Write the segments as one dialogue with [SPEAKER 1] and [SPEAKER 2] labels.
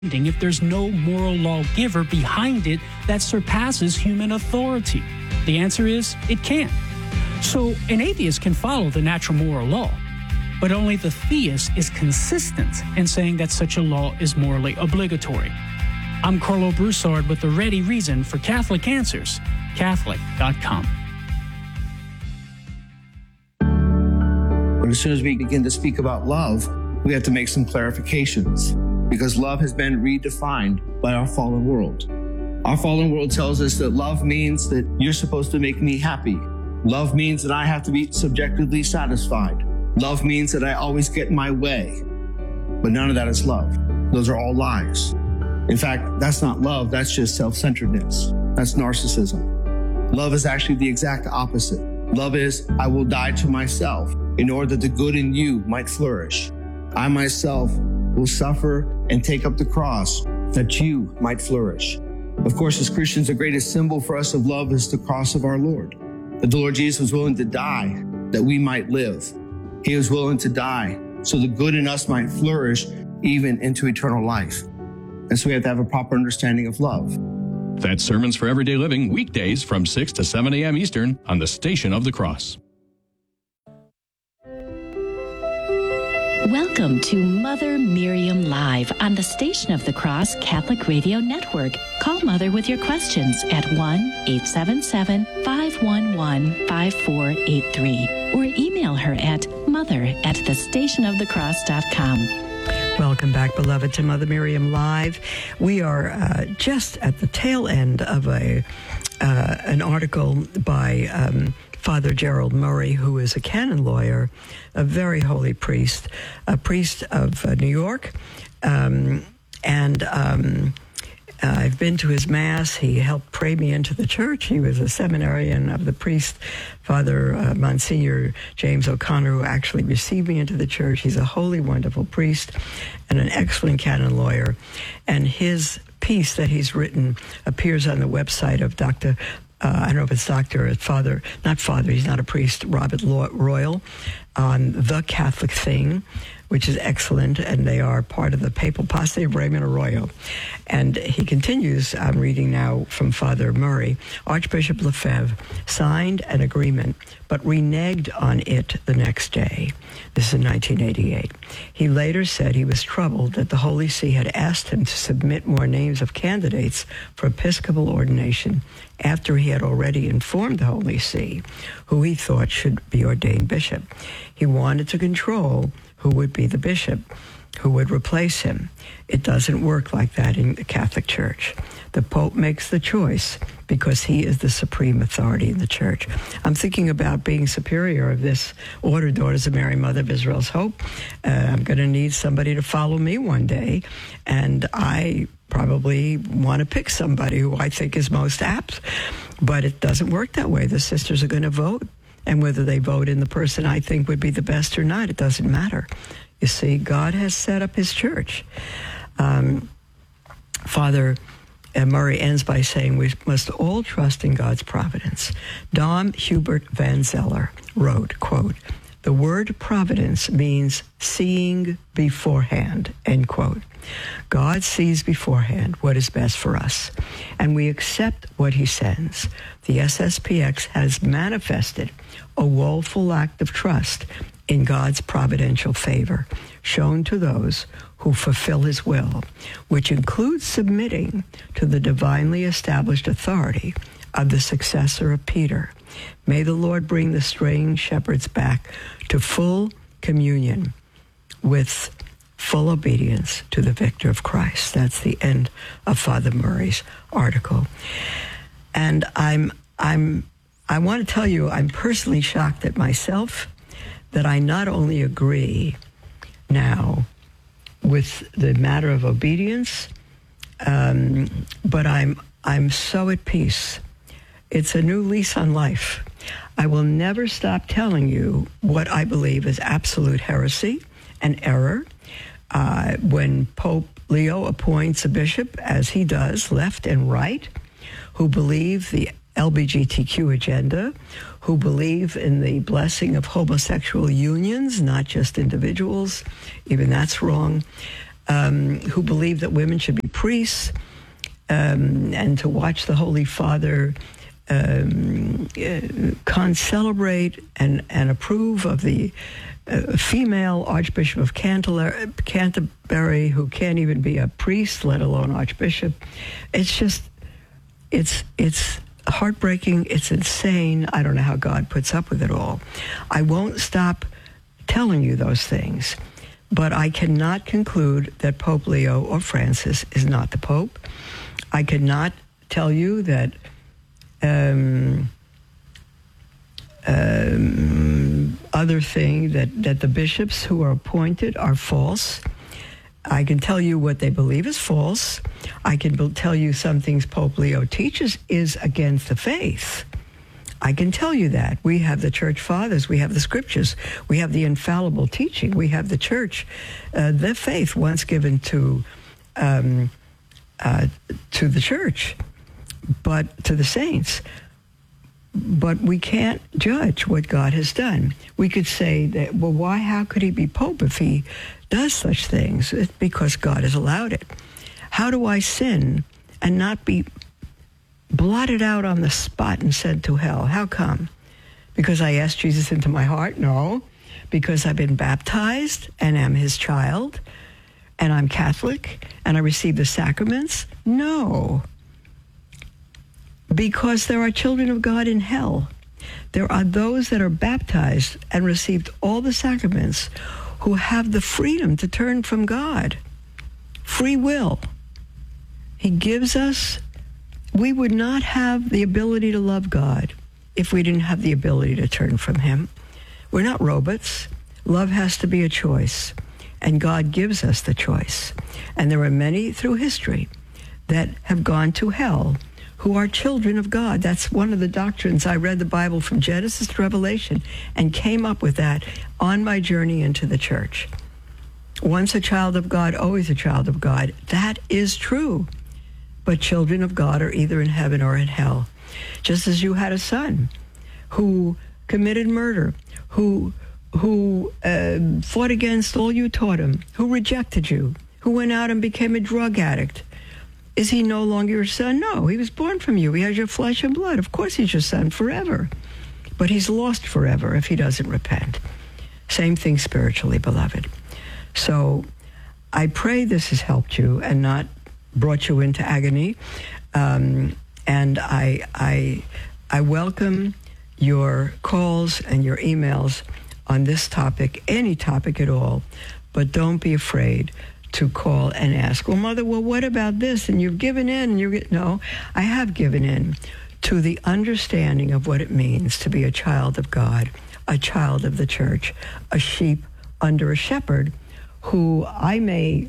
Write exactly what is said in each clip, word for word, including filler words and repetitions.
[SPEAKER 1] if there's no moral lawgiver behind it that surpasses human authority? The answer is it can't. So an atheist can follow the natural moral law, but only the theist is consistent in saying that such a law is morally obligatory. I'm Carlo Broussard with the ready reason for Catholic Answers, Catholic dot com.
[SPEAKER 2] But as soon as we begin to speak about love, we have to make some clarifications, because love has been redefined by our fallen world. Our fallen world tells us that love means that you're supposed to make me happy. Love means that I have to be subjectively satisfied. Love means that I always get my way. But none of that is love. Those are all lies. In fact, that's not love, that's just self-centeredness. That's narcissism. Love is actually the exact opposite. Love is, I will die to myself in order that the good in you might flourish. I myself will suffer and take up the cross that you might flourish. Of course, as Christians, the greatest symbol for us of love is the cross of our Lord. That the Lord Jesus was willing to die that we might live. He was willing to die so the good in us might flourish even into eternal life. And so we have to have a proper understanding of love.
[SPEAKER 3] That's Sermons for Everyday Living, weekdays from six to seven a.m. Eastern on the Station of the Cross.
[SPEAKER 4] Welcome to Mother Miriam Live on the Station of the Cross Catholic Radio Network. Call Mother with your questions at one eight seven seven, five one one, five four eight three or email her at mother at the station of the cross dot com.
[SPEAKER 5] Welcome back, beloved, to Mother Miriam Live. We are uh, just at the tail end of a uh, an article by um, Father Gerald Murray, who is a canon lawyer, a very holy priest, a priest of uh, New York. Um, and um, I've been to his Mass. He helped pray me into the church. He was a seminarian of the priest, Father uh, Monsignor James O'Connor, who actually received me into the church. He's a holy, wonderful priest and an excellent canon lawyer. And his piece that he's written appears on the website of Doctor Uh, I don't know if it's Doctor or Father, not Father, he's not a priest, Robert Royal, on The Catholic Thing, which is excellent, and they are part of the Papal Posse of Raymond Arroyo. And he continues, I'm reading now from Father Murray, Archbishop Lefebvre signed an agreement, but reneged on it the next day. This is in nineteen eighty-eight. He later said he was troubled that the Holy See had asked him to submit more names of candidates for episcopal ordination after he had already informed the Holy See who he thought should be ordained bishop. He wanted to control who would be the bishop, who would replace him. It doesn't work like that in the Catholic Church. The Pope makes the choice because he is the supreme authority in the Church. I'm thinking about being superior of this order, Daughters of Mary, Mother of Israel's Hope. Uh, I'm going to need somebody to follow me one day, and I probably want to pick somebody who I think is most apt, but it doesn't work that way. The sisters are going to vote, and whether they vote in the person I think would be the best or not, it doesn't matter. You see, God has set up his church. Um, Father uh, Murray ends by saying we must all trust in God's providence. Dom Hubert Van Zeller wrote, quote, the word providence means seeing beforehand, end quote. God sees beforehand what is best for us, and we accept what he sends. The S S P X has manifested a woeful act of trust in God's providential favor shown to those who fulfill his will, which includes submitting to the divinely established authority of the successor of Peter. May the Lord bring the straying shepherds back to full communion with full obedience to the victor of Christ. That's the end of Father Murray's article. And I'm, I'm, I want to tell you, I'm personally shocked at myself that I not only agree now with the matter of obedience, um, but I'm, I'm so at peace. It's a new lease on life. I will never stop telling you what I believe is absolute heresy and error. Uh, when Pope Leo appoints a bishop, as he does, left and right, who believe the L G B T Q agenda, who believe in the blessing of homosexual unions, not just individuals, even that's wrong. um, who believe that women should be priests, um, and to watch the Holy Father um, uh, con-celebrate and, and approve of the uh, female Archbishop of Canterbury, Canterbury, who can't even be a priest, let alone Archbishop. It's just, it's it's heartbreaking. It's insane. I don't know how God puts up with it all. I won't stop telling you those things, but I cannot conclude that Pope Leo or Francis is not the Pope. I cannot tell you that um, um, other thing, that, that the bishops who are appointed are false. I can tell you what they believe is false. I can be- tell you some things Pope Leo teaches is against the faith. I can tell you that. We have the church fathers. We have the scriptures. We have the infallible teaching. We have the church, uh, the faith once given to um, uh, to the church, but to the saints. But we can't judge what God has done. We could say that, well, why, how could he be Pope if he does such things? It's because God has allowed it. How do I sin and not be blotted out on the spot and sent to hell? How come? Because I asked Jesus into my heart? No. Because I've been baptized and am his child, and I'm Catholic, and I receive the sacraments? No. Because there are children of God in hell. There are those that are baptized and received all the sacraments who have the freedom to turn from God. Free will. He gives us. We would not have the ability to love God if we didn't have the ability to turn from him. We're not robots. Love has to be a choice, and God gives us the choice. And there are many through history that have gone to hell who are children of God. That's one of the doctrines. I read the Bible from Genesis to Revelation and came up with that on my journey into the church. Once a child of God, always a child of God. That is true. But children of God are either in heaven or in hell. Just as you had a son who committed murder, who who uh, fought against all you taught him, who rejected you, who went out and became a drug addict. Is he no longer your son? No, he was born from you. He has your flesh and blood. Of course he's your son forever. But he's lost forever if he doesn't repent. Same thing spiritually, beloved. So I pray this has helped you and not brought you into agony. Um, and I, I, I welcome your calls and your emails on this topic, any topic at all. But don't be afraid to call and ask, well, Mother, well, what about this? And you've given in, and you get, no, I have given in to the understanding of what it means to be a child of God, a child of the church, a sheep under a shepherd who I may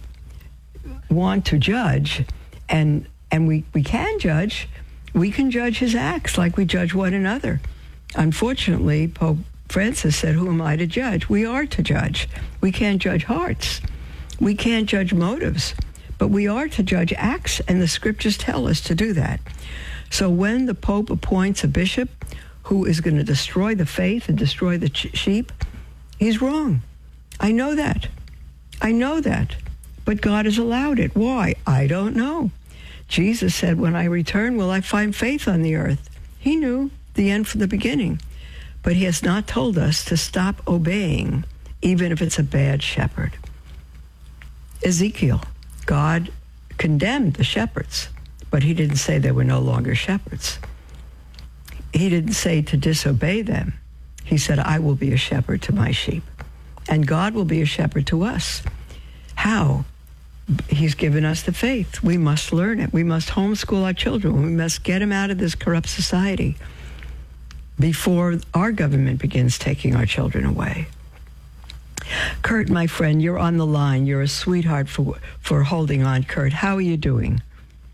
[SPEAKER 5] want to judge, and and we, we can judge. We can judge his acts like we judge one another. Unfortunately, Pope Francis said, who am I to judge? We are to judge. We can't judge hearts. We can't judge motives, but we are to judge acts, and the scriptures tell us to do that. So when the Pope appoints a bishop who is going to destroy the faith and destroy the ch- sheep, he's wrong. I know that. I know that. But God has allowed it. Why? I don't know. Jesus said, when I return, will I find faith on the earth? He knew the end from the beginning. But he has not told us to stop obeying, even if it's a bad shepherd. Ezekiel, God condemned the shepherds, but he didn't say they were no longer shepherds. He didn't say to disobey them. He said, I will be a shepherd to my sheep. And God will be a shepherd to us. How? He's given us the faith. We must learn it. We must homeschool our children. We must get them out of this corrupt society before our government begins taking our children away. Kurt, my friend, you're on the line. You're a sweetheart for for holding on, Kurt. How are you doing?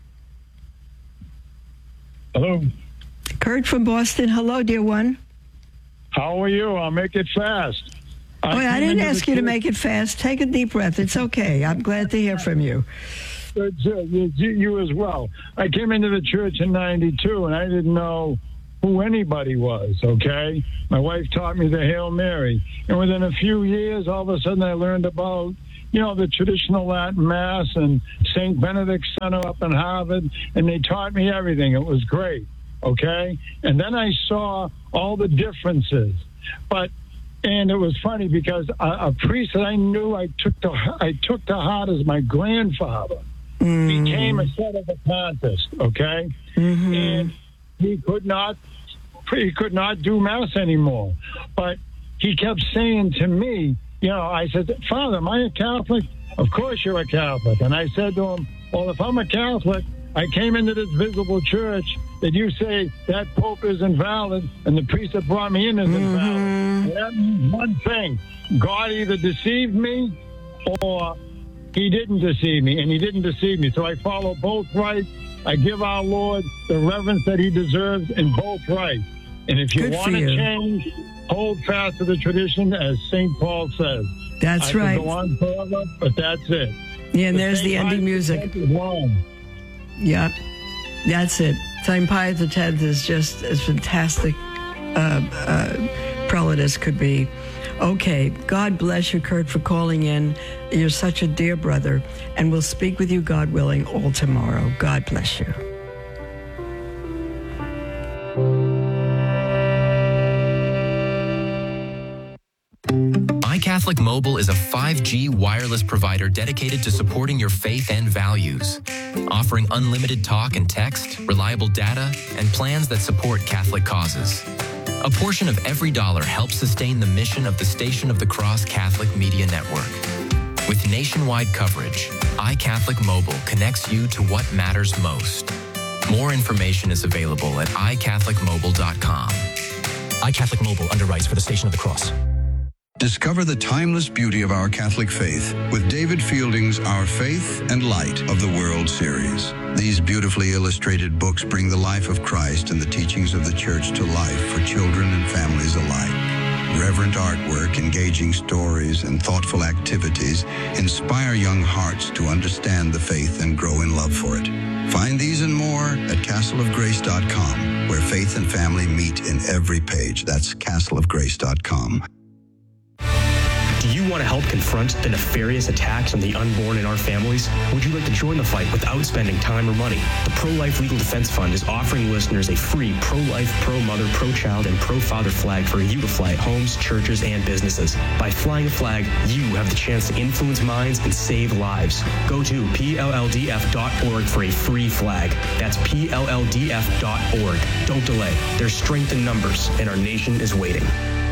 [SPEAKER 6] Hello.
[SPEAKER 5] Kurt from Boston. Hello, dear one.
[SPEAKER 6] How are you? I'll make it fast. I
[SPEAKER 5] oh, yeah, I didn't ask you
[SPEAKER 6] church.
[SPEAKER 5] to make it fast. Take a deep breath. It's okay. I'm glad to hear from you.
[SPEAKER 6] You, you as well. I came into the church in ninety-two, and I didn't know who anybody was, okay? My wife taught me the Hail Mary. And within a few years, all of a sudden, I learned about you know, the traditional Latin Mass and Saint Benedict Center up in Harvard, and they taught me everything. It was great, okay? And then I saw all the differences. But, and it was funny because a, a priest that I knew I took to, I took to heart as my grandfather mm. became a sedevacantist, okay? Mm-hmm. And he could not, he could not do Mass anymore. But he kept saying to me, you know, I said, Father, am I a Catholic? Of course you're a Catholic. And I said to him, well, if I'm a Catholic, I came into this visible church that you say that Pope is invalid and the priest that brought me in is mm-hmm. invalid. And that means one thing. God either deceived me or he didn't deceive me, and he didn't deceive me. So I follow both rights. I give our Lord the reverence that he deserves in both rights. And if you want to change, hold fast to the tradition, as Saint Paul says.
[SPEAKER 5] That's
[SPEAKER 6] I
[SPEAKER 5] right.
[SPEAKER 6] Could go on forever, but that's it.
[SPEAKER 5] Yeah, and
[SPEAKER 6] the
[SPEAKER 5] there's the ending music. Yeah, that's it. Saint Pius the Tenth is just as fantastic uh, uh, prelate as could be. Okay, God bless you, Kurt, for calling in. You're such a dear brother, and we'll speak with you, God willing, all tomorrow. God bless you.
[SPEAKER 7] iCatholic Mobile is a five G wireless provider dedicated to supporting your faith and values, offering unlimited talk and text, reliable data, and plans that support Catholic causes. A portion of every dollar helps sustain the mission of the Station of the Cross Catholic Media Network. With nationwide coverage, iCatholic Mobile connects you to what matters most. More information is available at i catholic mobile dot com.
[SPEAKER 8] iCatholic Mobile underwrites for the Station of the Cross.
[SPEAKER 9] Discover the timeless beauty of our Catholic faith with David Fielding's Our Faith and Light of the World series. These beautifully illustrated books bring the life of Christ and the teachings of the Church to life for children and families alike. Reverent artwork, engaging stories, and thoughtful activities inspire young hearts to understand the faith and grow in love for it. Find these and more at castle of grace dot com, where faith and family meet in every page. That's castle of grace dot com.
[SPEAKER 8] Do you want to help confront the nefarious attacks on the unborn in our families? Would you like to join the fight without spending time or money? The Pro-Life Legal Defense Fund is offering listeners a free pro-life, pro-mother, pro-child, and pro-father flag for you to fly at homes, churches, and businesses. By flying a flag, you have the chance to influence minds and save lives. Go to P L L D F dot org for a free flag. That's P L L D F dot org. Don't delay. There's strength in numbers, and our nation is waiting.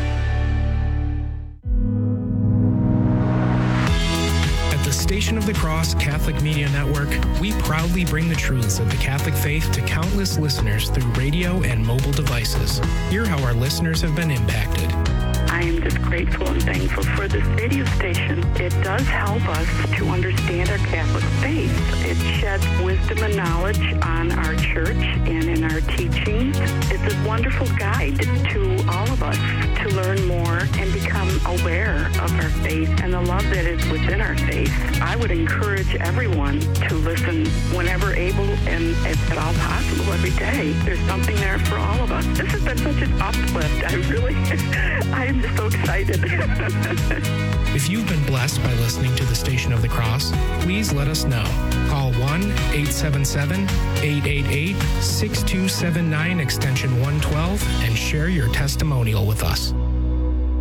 [SPEAKER 10] Station of the Cross Catholic Media Network, we proudly bring the truths of the Catholic faith to countless listeners through radio and mobile devices. Hear how our listeners have been impacted.
[SPEAKER 11] I am just grateful and thankful for this radio station. It does help us to understand our Catholic faith. It sheds wisdom and knowledge on our church and in our teachings. It's a wonderful guide to all of us to learn more and become aware of our faith and the love that is within our faith. I would encourage everyone to listen whenever able and if at all possible every day. There's something there for all of us. This has been such an uplift. I really, I am just so excited.
[SPEAKER 10] If you've been blessed by listening to the Station of the Cross, please let us know. Call one eight seven seven, eight eight eight, six two seven nine extension one twelve and share your testimonial with us.